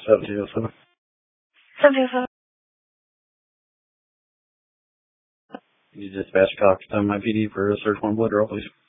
7207. 7207. You dispatch Coxtown MIPD for a search warrant blood draw, please.